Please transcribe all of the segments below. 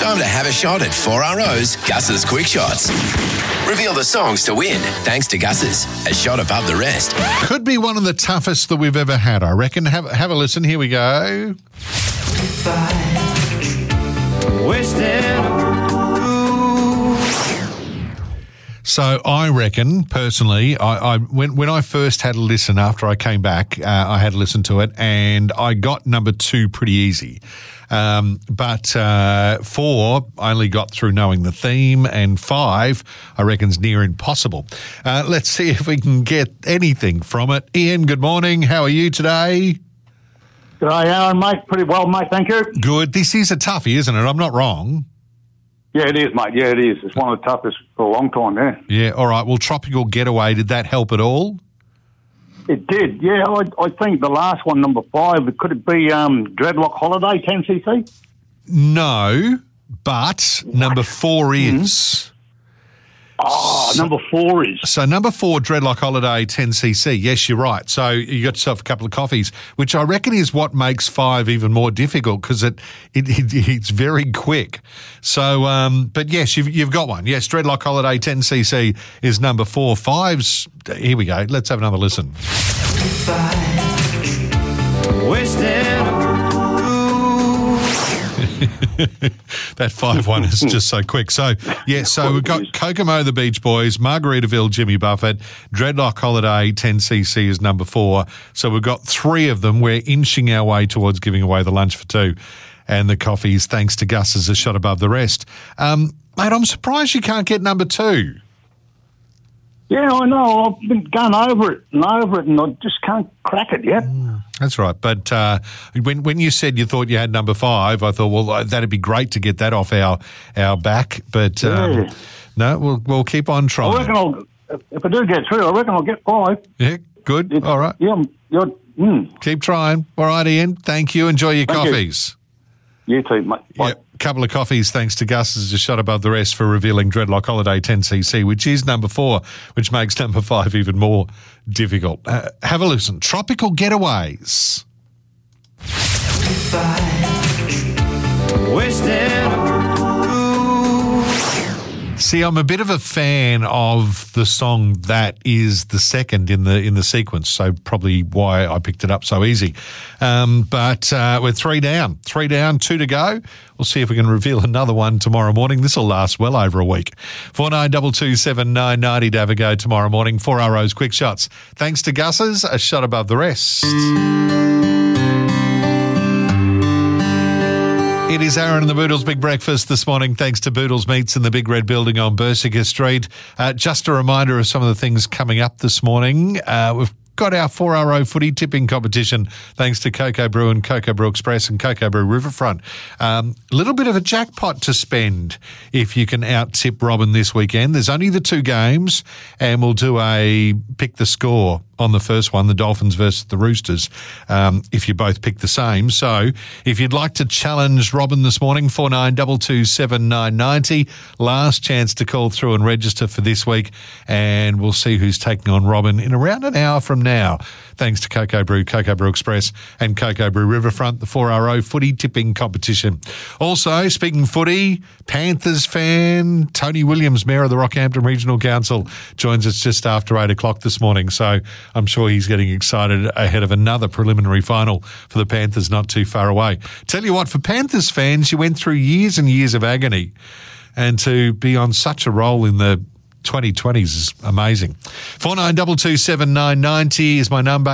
Time to have a shot at 4RO's Gus's Quick Shots. Reveal the songs to win, thanks to Gus's, a shot above the rest. Could be one of the toughest that we've ever had, I reckon. Have a listen. Here we go. So I reckon, personally, when I first had a listen after I came back, I had a listen to it, and I got number 2 pretty easy. But 4, I only got through knowing the theme, and 5, I reckon's near impossible. Let's see if we can get anything from it. Ian, good morning. How are you today? G'day, Aaron, mate. Pretty well, mate. Thank you. Good. This is a toughie, isn't it? I'm not wrong. Yeah, it is, mate. Yeah, it is. It's one of the toughest for a long time, yeah. Yeah, all right. Well, Tropical Getaway, did that help at all? It did, yeah. I think the last one, number 5, could it be Dreadlock Holiday, 10cc? No, but number 4 is. Number 4 is. So number 4, Dreadlock Holiday 10cc. Yes, you're right. So you got yourself a couple of coffees, which I reckon is what makes 5 even more difficult because it's very quick. So, but yes, you've got one. Yes, Dreadlock Holiday 10cc is number 4. 5's, here we go. Let's have another listen. That 5 one is just so quick. So, yeah, so we've got Kokomo, the Beach Boys, Margaritaville, Jimmy Buffett, Dreadlock Holiday, 10cc is number 4. So we've got 3 of them. We're inching our way towards giving away the lunch for 2. And the coffees, thanks to Gus, is a shot above the rest. Mate, I'm surprised you can't get number 2. Yeah, I know. I've been going over it, and I just can't crack it yet. That's right. But when you said you thought you had number 5, I thought, well, that'd be great to get that off our back. But no, we'll keep on trying. I reckon if I do get through, I reckon I'll get 5. Yeah, good. All right. Yeah, keep trying. All right, Ian. Thank you. Enjoy your coffees. You too, mate. Bye. Yeah, couple of coffees, thanks to Gus, is a shot above the rest for revealing Dreadlock Holiday 10cc, which is number 4, which makes number 5 even more difficult. Have a listen. Tropical Getaways. See, I'm a bit of a fan of the song that is the second in the sequence, so probably why I picked it up so easy. But we're 3 down, 2 to go. We'll see if we can reveal another one tomorrow morning. This will last well over a week. 49227990 to have a go tomorrow morning. 4RO's Quick Shots. Thanks to Gus's, a shot above the rest. It is Aaron and the Boodles Big Breakfast this morning, thanks to Boodles Meats in the Big Red Building on Bersica Street. Just a reminder of some of the things coming up this morning. We've got our 4RO footy tipping competition thanks to Cocoa Brew and Cocoa Brew Express and Cocoa Brew Riverfront. A little bit of a jackpot to spend if you can out-tip Robin this weekend. There's only the 2 games, and we'll do a pick the score on the first one, the Dolphins versus the Roosters, if you both pick the same. So if you'd like to challenge Robin this morning, 49227990, last chance to call through and register for this week, and we'll see who's taking on Robin in around an hour from now. Thanks to Cocoa Brew, Cocoa Brew Express and Cocoa Brew Riverfront, the 4RO footy tipping competition. Also, speaking footy, Panthers fan Tony Williams, Mayor of the Rockhampton Regional Council, joins us just after 8 o'clock this morning. So I'm sure he's getting excited ahead of another preliminary final for the Panthers not too far away. Tell you what, for Panthers fans, you went through years and years of agony, and to be on such a roll in the 2020s is amazing. 49227990 is my number.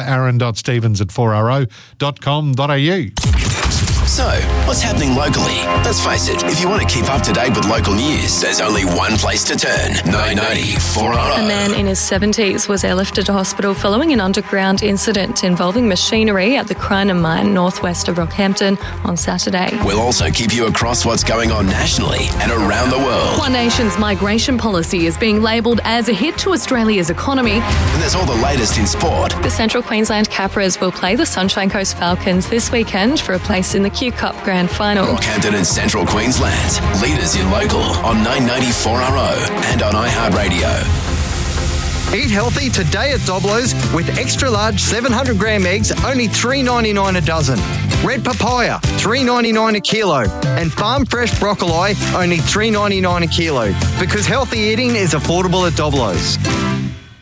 aaron.stevens@4ro.com.au. So, what's happening locally? Let's face it, if you want to keep up to date with local news, there's only one place to turn. 990 4RO. A man in his 70s was airlifted to hospital following an underground incident involving machinery at the Crinum mine northwest of Rockhampton on Saturday. We'll also keep you across what's going on nationally and around the world. One Nation's migration policy is being labelled as a hit to Australia's economy. And there's all the latest in sport. The Central Queensland Capras will play the Sunshine Coast Falcons this weekend for a place in the Q Cup Grand Final. Rockhampton and Central Queensland, leaders in local on 990 4RO and on iHeartRadio. Eat healthy today at Doblo's with extra large 700 gram eggs, only $3.99 a dozen. Red papaya, $3.99 a kilo. And farm fresh broccoli, only $3.99 a kilo. Because healthy eating is affordable at Doblo's.